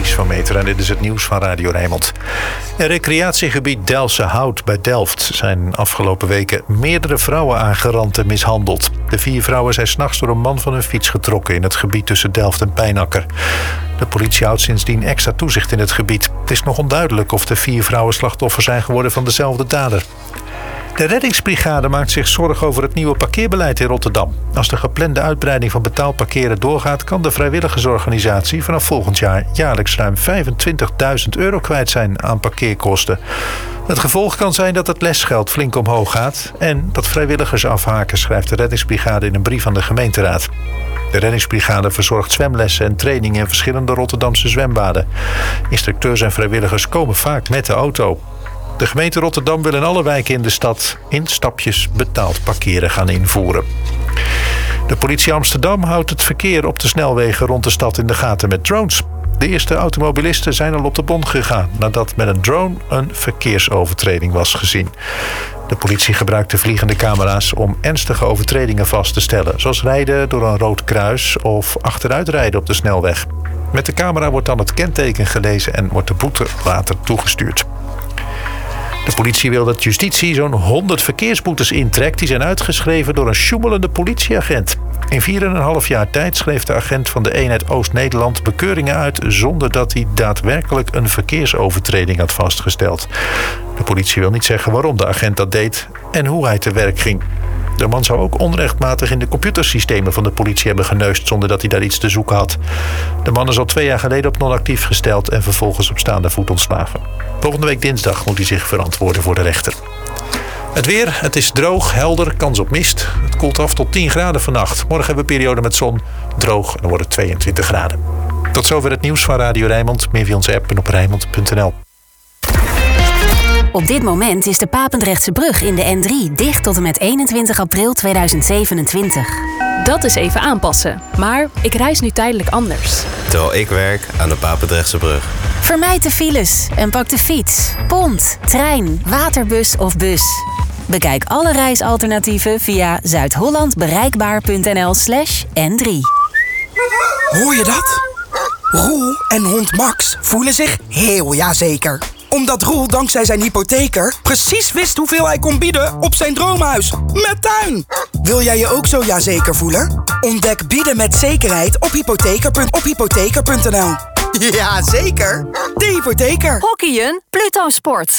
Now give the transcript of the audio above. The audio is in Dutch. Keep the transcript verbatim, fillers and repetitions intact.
Dries van Meteren en dit is het nieuws van Radio Rijnmond. In recreatiegebied Delse Hout bij Delft zijn afgelopen weken meerdere vrouwen aangerand en mishandeld. De vier vrouwen zijn 's nachts door een man van hun fiets getrokken in het gebied tussen Delft en Pijnakker. De politie houdt sindsdien extra toezicht in het gebied. Het is nog onduidelijk of de vier vrouwen slachtoffer zijn geworden van dezelfde dader. De reddingsbrigade maakt zich zorgen over het nieuwe parkeerbeleid in Rotterdam. Als de geplande uitbreiding van betaald parkeren doorgaat, kan de vrijwilligersorganisatie vanaf volgend jaar jaarlijks ruim vijfentwintigduizend euro kwijt zijn aan parkeerkosten. Het gevolg kan zijn dat het lesgeld flink omhoog gaat en dat vrijwilligers afhaken, schrijft de reddingsbrigade in een brief aan de gemeenteraad. De reddingsbrigade verzorgt zwemlessen en trainingen in verschillende Rotterdamse zwembaden. Instructeurs en vrijwilligers komen vaak met de auto. De gemeente Rotterdam wil in alle wijken in de stad in stapjes betaald parkeren gaan invoeren. De politie Amsterdam houdt het verkeer op de snelwegen rond de stad in de gaten met drones. De eerste automobilisten zijn al op de bond gegaan nadat met een drone een verkeersovertreding was gezien. De politie gebruikte vliegende camera's om ernstige overtredingen vast te stellen, zoals rijden door een rood kruis of achteruitrijden op de snelweg. Met de camera wordt dan het kenteken gelezen en wordt de boete later toegestuurd. De politie wil dat justitie zo'n honderd verkeersboetes intrekt die zijn uitgeschreven door een sjoemelende politieagent. In vier en een half jaar tijd schreef de agent van de eenheid Oost-Nederland bekeuringen uit zonder dat hij daadwerkelijk een verkeersovertreding had vastgesteld. De politie wil niet zeggen waarom de agent dat deed en hoe hij te werk ging. De man zou ook onrechtmatig in de computersystemen van de politie hebben geneust zonder dat hij daar iets te zoeken had. De man is al twee jaar geleden op non-actief gesteld en vervolgens op staande voet ontslagen. Volgende week dinsdag moet hij zich verantwoorden voor de rechter. Het weer, het is droog, helder, kans op mist. Het koelt af tot tien graden vannacht. Morgen hebben we een periode met zon, droog en dan wordt het tweeëntwintig graden. Tot zover het nieuws van Radio Rijnmond. Meer via onze app en op rijnmond punt n l. Op dit moment is de Papendrechtse brug in de N drie dicht tot en met eenentwintig april tweeduizend zevenentwintig. Dat is even aanpassen, maar ik reis nu tijdelijk anders. Terwijl ik werk aan de Papendrechtse brug. Vermijd de files en pak de fiets, pont, trein, waterbus of bus. Bekijk alle reisalternatieven via zuidhollandbereikbaar.nl slash N3. Hoor je dat? Roel en hond Max voelen zich heel jazeker. Omdat Roel dankzij zijn hypotheker precies wist hoeveel hij kon bieden op zijn droomhuis. Met tuin! Wil jij je ook zo jazeker voelen? Ontdek bieden met zekerheid op hypotheker. op hypotheker punt n l. Ja, zeker! De hypotheker. Hockeyen? Pluto Sport.